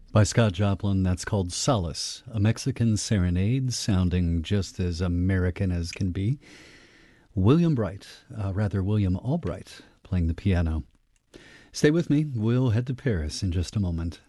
By Scott Joplin, that's called Solace, a Mexican serenade sounding just as American as can be. William Albright, playing the piano. Stay with me. We'll head to Paris in just a moment.